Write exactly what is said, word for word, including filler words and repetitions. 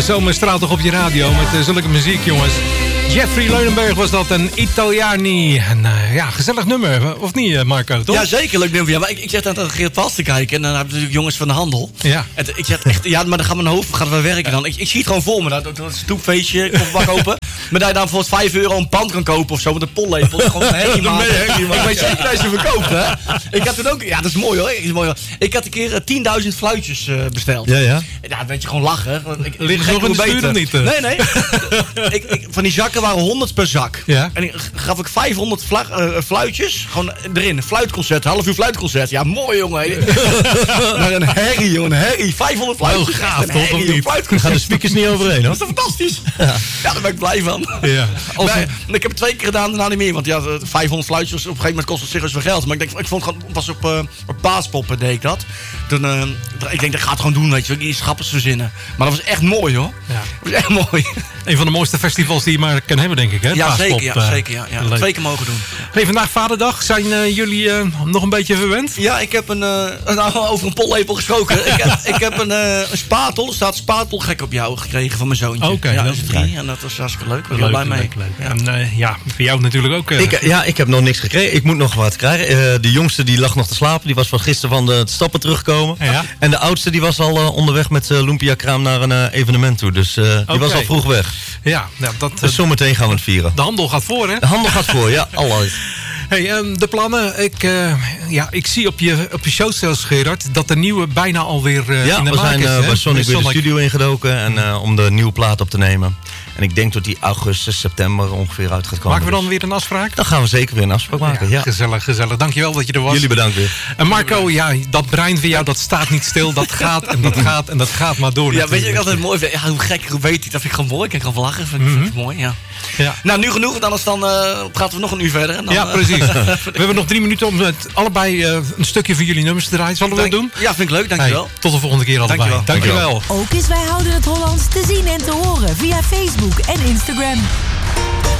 de zomer straalt toch op je radio met uh, zulke muziek, jongens. Jeffrey Leunenberg was dat, een Italiani. En uh, ja, gezellig nummer, of niet, uh, Marco, toch? Ja, zeker, leuk nummer. Ja, maar ik, ik zat aan het Geert Pals te kijken en dan heb je natuurlijk jongens van de handel. Ja. En ik zeg echt, ja, maar dan gaat mijn hoofd gaat wel werken dan. Ik, ik zie het gewoon voor me, dat, dat stoepfeestje, kofferbak open. Maar dat je dan voor vijf euro een pand kan kopen of zo met een pollepel. Gewoon een herrie maken. Ik weet zeker dat je verkoopt, hè. Ik had toen ook, ja, dat is mooi hoor. Dat is mooi, hoor. Ik had een keer uh, tienduizend fluitjes uh, besteld. Ja, ja. Ja, dan weet je gewoon lachen. Ik, Liggen ze nog in de stuur of niet? Uh? Nee, nee. ik, ik, van die zakken waren honderd per zak. Ja. En ik gaf ik vijfhonderd fla, uh, fluitjes. Gewoon erin. Een fluitconcert. Half uur fluitconcert. Ja, mooi jongen. Maar een herrie, jongen. Een herrie. vijfhonderd fluitjes. Wel gaaf, toch? Of niet? Gaan de speakers niet overheen, hoor. Dat is toch fantastisch? Ja. Ja, daar ben ik blij van. Ja. Maar, ik heb het twee keer gedaan, daarna niet meer. Want ja, vijfhonderd fluitjes, op een gegeven moment kost het serieus veel geld. Maar ik denk, ik vond het gewoon, pas op, uh, op Paaspoppen deed ik dat. Toen, uh, ik denk, dat gaat het gewoon doen, weet je. Iets grappigs verzinnen. Maar dat was echt mooi, hoor. Ja. Dat was echt mooi. Een van de mooiste festivals die je maar kan hebben, denk ik, hè? Ja, Paaspop, zeker. Ja, uh, zeker ja, ja. Twee keer mogen doen. Hey, vandaag Vaderdag. Zijn uh, jullie uh, nog een beetje verwend? Ja, ik heb een, uh, nou, over een pollepel gesproken. ik, heb, ik heb een, uh, een spatel, er staat spatelgek op jou gekregen van mijn zoontje. Oké, ja, dat dat is is drie en dat was hartstikke leuk. Ik ben Leuk, blij mee. leuk, leuk. Ja. En uh, ja, voor jou natuurlijk ook. Uh, Ik, ja, ik heb nog niks gekregen. Ik moet nog wat krijgen. Uh, de jongste die lag nog te slapen. Die was van gisteren van de stappen terugkomen. Ja. En de oudste die was al uh, onderweg met uh, Lumpia Kraam naar een uh, evenement toe. Dus uh, die Oké. was al vroeg weg. ja, ja, dat, uh, Dus zometeen gaan we het vieren. de handel gaat voor, hè? De handel gaat voor, ja. Altijd. Hey, um, de plannen. Ik, uh, ja, ik zie op je, op je showstels, Gerard, dat de nieuwe bijna alweer uh, Ja, in de we maak zijn is. uh, hè? bij Sonic weer de Sonic. studio ingedoken. En, uh, om de nieuwe plaat op te nemen. En ik denk dat die augustus, september ongeveer uit gaat komen. Maken we dan Dus weer een afspraak? dan gaan we zeker weer een afspraak maken. Ja, Ja. Gezellig, gezellig. Dankjewel dat je er was. Jullie bedankt weer. En Marco, ja, dat brein van jou, dat staat niet stil. Dat gaat en dat gaat en dat gaat maar door. Ja, weet je wat ik altijd mooi vind? Ja, hoe gek, hoe weet ik? Dat vind ik gewoon mooi. Ik kan gewoon lachen. Vind, mm-hmm. vind ik mooi, ja. Ja. Nou, nu genoeg. En anders dan uh, praten we nog een uur verder. En dan, Ja, precies. We hebben nog drie minuten om het allebei uh, een stukje van jullie nummers te draaien. Zullen we dat doen? Ja, vind ik leuk. Dankjewel. Hey, tot de volgende keer allebei. Dankjewel. Dankjewel. Ook is Wij Houden het Hollands te zien en te horen via Facebook en Instagram.